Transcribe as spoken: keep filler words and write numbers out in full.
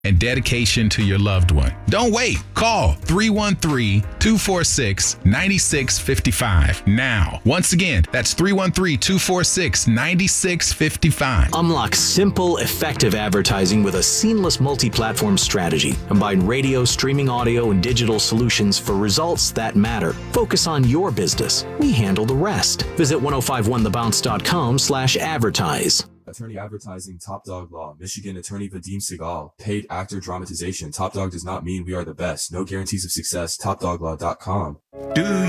and dedication to your loved one. Don't wait. Call three one three, two four six, nine six five five now. Once again, that's three one three, two four six, nine six five five. Unlock simple, effective advertising with a seamless multi-platform strategy. Combine radio, streaming audio, and digital solutions for results that matter. Focus on your business. We handle the rest. Visit ten fifty-one the bounce dot com slash advertise. Attorney Advertising, Top Dog Law, Michigan Attorney Vadim Segal, Paid Actor Dramatization. Top Dog does not mean we are the best. No guarantees of success. top dog law dot com. Do